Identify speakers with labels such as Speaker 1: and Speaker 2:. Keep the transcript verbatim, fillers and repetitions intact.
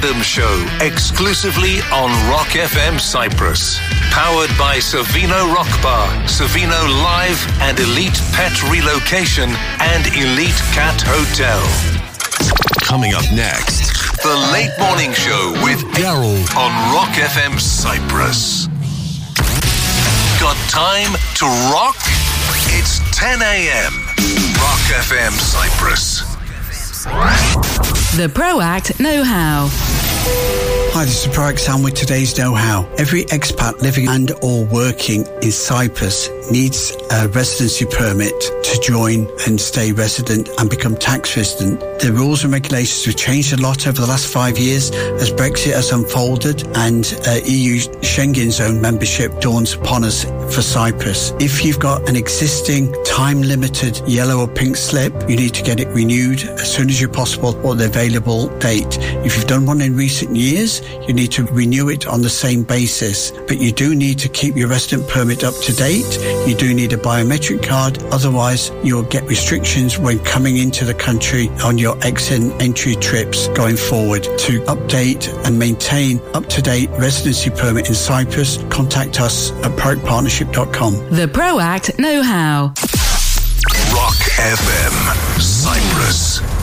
Speaker 1: Rhythm Show, exclusively on Rock F M Cyprus. Powered by Savino Rock Bar, Savino Live and Elite Pet Relocation and Elite Cat Hotel.
Speaker 2: Coming up next,
Speaker 1: The Late Morning Show with
Speaker 2: Daryl
Speaker 1: on Rock F M Cyprus. Got time to rock? It's ten a.m. Rock F M Cyprus.
Speaker 3: The ProAct Know-How.
Speaker 4: Hi, this is ProAct Sam with today's know-how. Every expat living and or working in Cyprus needs a residency permit to join and stay resident and become tax resident. The rules and regulations have changed a lot over the last five years as Brexit has unfolded and uh, E U Schengen Zone membership dawns upon us for Cyprus. If you've got an existing time-limited yellow or pink slip, you need to get it renewed as soon as you're possible or the available date. If you've done one in recent years, you need to renew it on the same basis. But you do need to keep your resident permit up to date. You do need a biometric card. Otherwise, you'll get restrictions when coming into the country on your exit and entry trips going forward. To update and maintain up-to-date residency permit in Cyprus, contact us at proact partnership dot com.
Speaker 3: The ProAct Know-How.
Speaker 1: Rock F M Cyprus.